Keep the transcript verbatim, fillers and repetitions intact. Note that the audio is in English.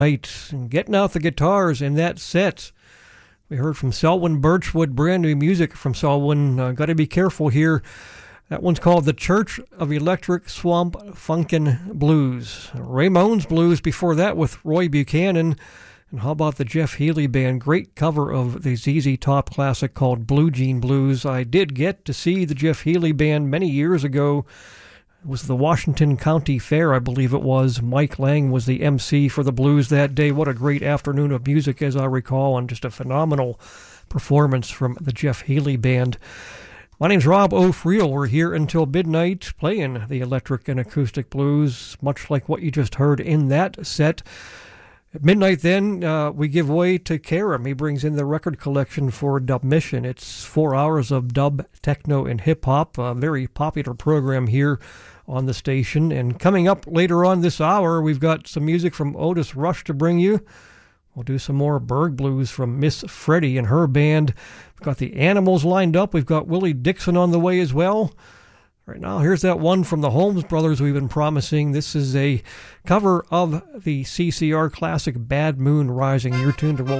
Night and getting out the guitars in that set. We heard from Selwyn Birchwood, brand new music from Selwyn. Uh, Got to be careful here. That one's called The Church of Electric Swamp Funkin' Blues. Ramones Blues before that with Roy Buchanan. And how about the Jeff Healey Band? Great cover of the Z Z Top classic called Blue Jean Blues. I did get to see the Jeff Healey Band many years ago. It was the Washington County Fair, I believe it was. Mike Lang was the M C for the Blues that day. What a great afternoon of music, as I recall, and just a phenomenal performance from the Jeff Healey Band. My name's Rob O'Friel. We're here until midnight playing the electric and acoustic blues, much like what you just heard in that set. At midnight, then, uh, we give way to Karam. He brings in the record collection for Dub Mission. It's four hours of dub, techno, and hip-hop, a very popular program here on the station. And coming up later on this hour, we've got some music from Otis Rush to bring you. We'll do some more Berg Blues from Miss Freddie and her band. We've got the Animals lined up. We've got Willie Dixon on the way as well. Right now, here's that one from the Holmes Brothers we've been promising. This is a cover of the C C R classic Bad Moon Rising. You're tuned to Roll